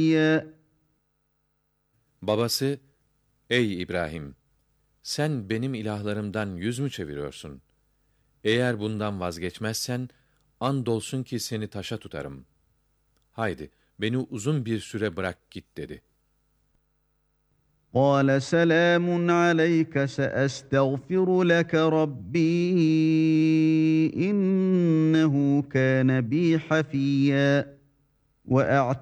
حَفِيًّا. Babası, ey İbrahim, sen benim ilahlarımdan yüz mü çeviriyorsun? Eğer bundan vazgeçmezsen, andolsun ki seni taşa tutarım. Haydi, beni uzun bir süre bırak git dedi. قَالَ سَلَامٌ عَلَيْكَ سَأَسْتَغْفِرُ لَكَ رَبِّي إِنَّهُ كَانَ بِي حَفِيًّا.